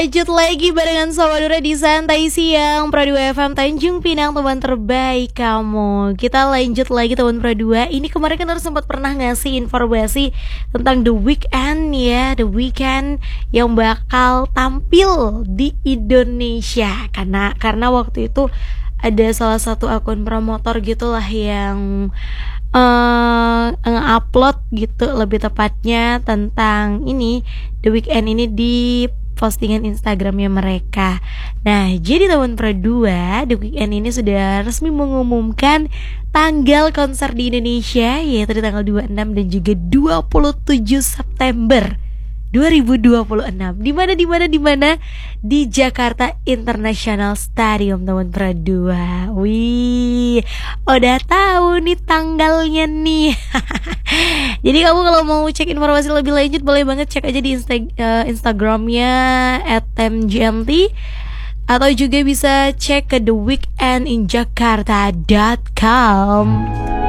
Lanjut lagi barengan sama Dura di Santai Siang Pro 2 FM Tanjung Pinang, teman terbaik kamu. Kita lanjut lagi teman Pro 2. Ini kemarin kan harus sempat pernah ngasih informasi tentang The Weeknd ya, The Weeknd yang bakal tampil di Indonesia. Karena waktu itu ada salah satu akun promotor gitulah yang nge-upload gitu, lebih tepatnya tentang ini The Weeknd ini di postingan Instagramnya mereka. Nah, jadi teman Pro 2, The Weeknd ini sudah resmi mengumumkan tanggal konser di Indonesia, yaitu di tanggal 26 dan juga 27 September 2026. Di mana? Di Jakarta International Stadium, teman Pro 2. Wih, udah tahu nih tanggalnya nih. Jadi kamu kalau mau cek informasi lebih lanjut boleh banget cek aja di Instagramnya @temgmt, atau juga bisa cek ke theweekendinjakarta.com.